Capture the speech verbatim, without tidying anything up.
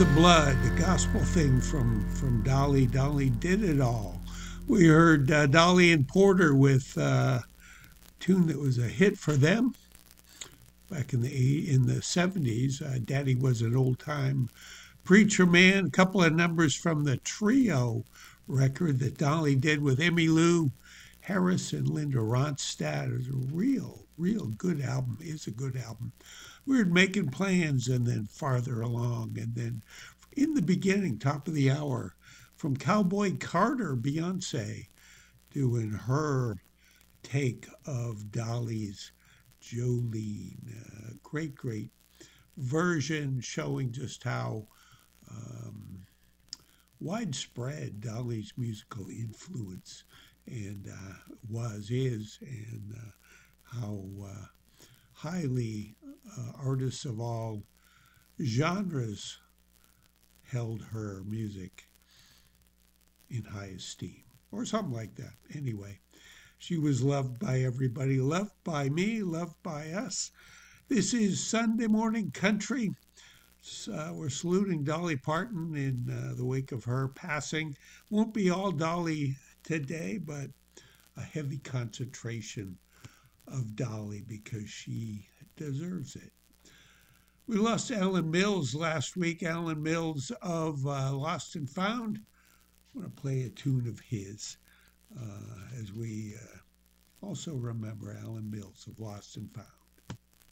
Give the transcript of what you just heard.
the Blood, the gospel thing from, from Dolly. Dolly did it all. We heard uh, Dolly and Porter with uh, a tune that was a hit for them back in the in the seventies. Uh, Daddy was an old time preacher man. A couple of numbers from the trio record that Dolly did with Emmylou Harris and Linda Ronstadt. It was a real, real good album. It's a good album. We were making plans, and then farther along, and then in the beginning, top of the hour, from Cowboy Carter, Beyonce, doing her take of Dolly's Jolene. Uh, great, great version showing just how um, widespread Dolly's musical influence and uh, was, is, and uh, how uh, highly uh, artists of all genres held her music in high esteem, or something like that. Anyway, she was loved by everybody, loved by me, loved by us. This is Sunday Morning Country. Uh, we're saluting Dolly Parton in uh, the wake of her passing. Won't be all Dolly today, but a heavy concentration of Dolly because she deserves it. We lost Alan Mills last week, Alan Mills of uh, Lost and Found. I'm going to play a tune of his uh, as we uh, also remember Alan Mills of Lost and Found.